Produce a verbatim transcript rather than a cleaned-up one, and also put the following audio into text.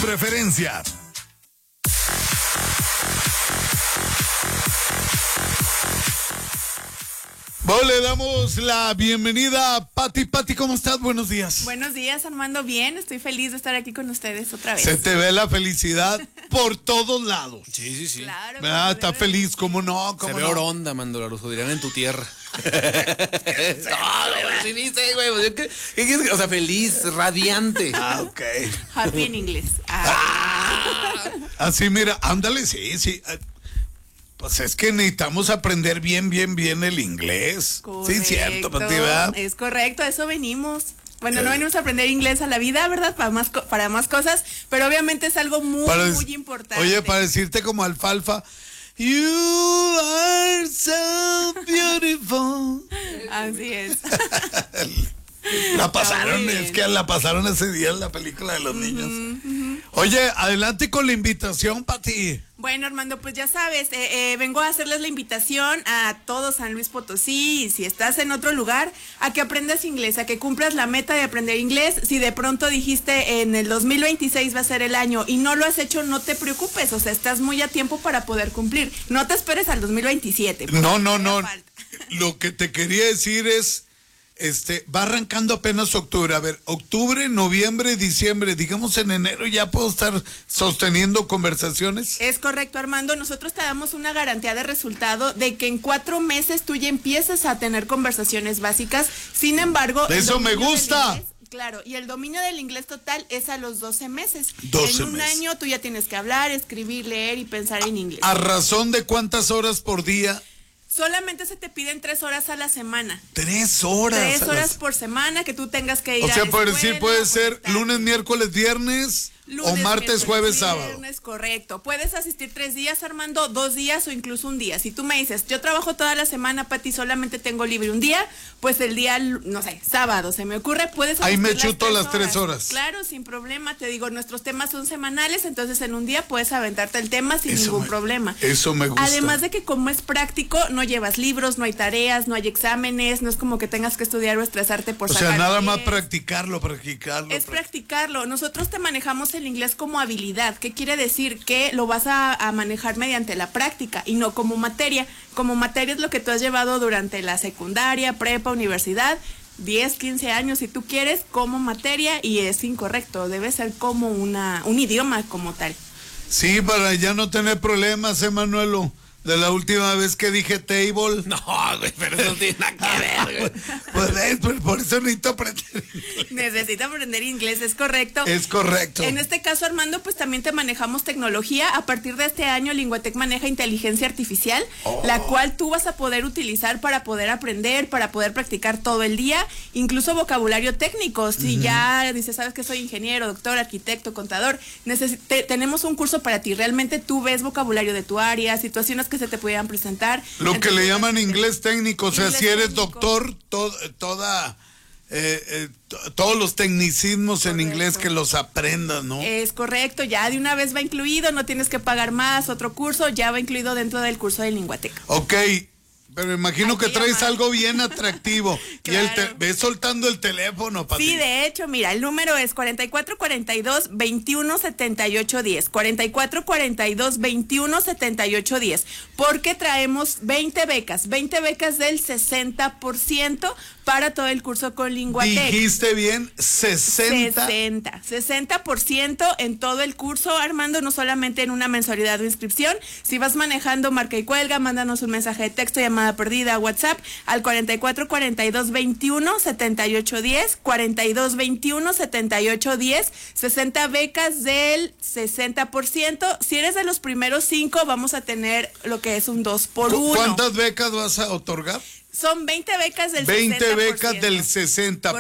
preferencias. Bueno, le damos la bienvenida a Pati. Pati, ¿cómo estás? Buenos días. Buenos días, Armando. Bien, estoy feliz de estar aquí con ustedes otra vez. Se te ve la felicidad por todos lados. Sí, sí, sí. Claro. Ah, está feliz, ¿cómo no? ¿Cómo Se ve no? oronda, Mandolaruso, dirían en tu tierra. No, güey, sí dice, güey. Pues, ¿qué- qué quieres que- O sea, feliz, radiante. Ah, ok. Happy en inglés. Ah. Así, mira, ándale, sí, sí. Pues es que necesitamos aprender bien, bien, bien el inglés. Sí, cierto, Pati, ¿verdad? Es correcto, a eso venimos. Bueno, Eh. no venimos a aprender inglés a la vida, ¿verdad? Para más, co- para más cosas, pero obviamente es algo muy, Para- muy importante. Oye, para decirte como alfalfa, you are so beautiful. Así es. La pasaron, muy es bien. que la pasaron ese día en la película de los niños. Oye, adelante con la invitación, Pati. Bueno, Armando, pues ya sabes, eh, eh, vengo a hacerles la invitación a todo San Luis Potosí, y si estás en otro lugar, a que aprendas inglés, a que cumplas la meta de aprender inglés. Si de pronto dijiste en el dos mil veintiséis va a ser el año y no lo has hecho, no te preocupes, o sea, estás muy a tiempo para poder cumplir. No te esperes al dos mil veintisiete. No, no, no. Todavía falta. Lo que te quería decir es, este, va arrancando apenas octubre. A ver, octubre, noviembre, diciembre, digamos en enero ya puedo estar sosteniendo conversaciones. Es correcto, Armando. Nosotros te damos una garantía de resultado de que en cuatro meses tú ya empiezas a tener conversaciones básicas. Sin embargo, De el eso me dominio del gusta. inglés- claro, y el dominio del inglés total es a los doce meses. doce en un meses. año tú ya tienes que hablar, escribir, leer y pensar en inglés. ¿A razón de cuántas horas por día? Solamente se te piden tres horas a la semana. Tres horas. Tres a horas las- por semana que tú tengas que ir O a sea, la por decir, escuela, puede ser conectarte. lunes, miércoles, viernes o Lunes, martes, miércoles, jueves, sábado. viernes, correcto. Puedes asistir tres días, Armando, dos días o incluso un día. Si tú me dices, yo trabajo toda la semana, Pati, solamente tengo libre un día, pues el día, no sé, sábado, se me ocurre, puedes Ahí me asistir chuto las tres horas. Claro, sin problema. Te digo, nuestros temas son semanales, entonces en un día puedes aventarte el tema sin Eso ningún me- problema. Eso me gusta. Además de que como es práctico, no llevas libros, no hay tareas, no hay exámenes, no es como que tengas que estudiar o estresarte por O sacar sea, nada más diez. practicarlo, practicarlo. Es prac- practicarlo. Nosotros te manejamos el inglés como habilidad. ¿Qué quiere decir? Que lo vas a, a manejar mediante la práctica y no como materia. Como materia es lo que tú has llevado durante la secundaria, prepa, universidad, diez, quince años si tú quieres, como materia, y es incorrecto. Debe ser como una, un idioma como tal. Sí, para ya no tener problemas, Emanuelo. De la última vez que dije table. No, güey, pero eso no tiene nada que ver, güey. Pues es, por- por eso necesito aprender inglés. Necesita aprender inglés, es correcto. Es correcto. En este caso, Armando, pues también te manejamos tecnología. A partir de este año, Linguatec maneja inteligencia artificial, la cual tú vas a poder utilizar para poder aprender, para poder practicar todo el día, incluso vocabulario técnico. Si ya dices, sabes que soy ingeniero, doctor, arquitecto, contador, necesi- te- tenemos un curso para ti. Realmente tú ves vocabulario de tu área, situaciones que se te pudieran presentar. Lo que Entonces, le llaman vas a- inglés técnico, o sea, Inglés si eres técnico. doctor, to- toda, eh, eh, to- todos los tecnicismos en Correcto. inglés que los aprendas, ¿no? Es correcto, ya de una vez va incluido, no tienes que pagar más, otro curso, ya va incluido dentro del curso de Linguatec. Ok, pero imagino Hay que que traes llamar. algo bien atractivo. Y el te- Claro. ves soltando el teléfono, Pati. Sí, de hecho, mira, el número es cuarenta y cuatro cuarenta y dos, veintiuno setenta y ocho diez. cuarenta y cuatro cuarenta y dos, veintiuno setenta y ocho diez. Porque traemos veinte becas, veinte becas del sesenta por ciento para todo el curso con Linguatec. Dijiste bien, sesenta. sesenta, sesenta por ciento en todo el curso, Armando, no solamente en una mensualidad o inscripción. Si vas manejando, marca y cuelga, mándanos un mensaje de texto, llamada perdida, WhatsApp al cuarenta y cuatro cuarenta y dos, veintiuno setenta y ocho diez, cuarenta y dos, veintiuno setenta y ocho diez, sesenta becas del sesenta por ciento. Si eres de los primeros cinco, vamos a tener lo que es un dos por ¿Cu- uno. ¿Cuántas becas vas a otorgar? Son veinte becas del veinte sesenta por becas ciento. del sesenta.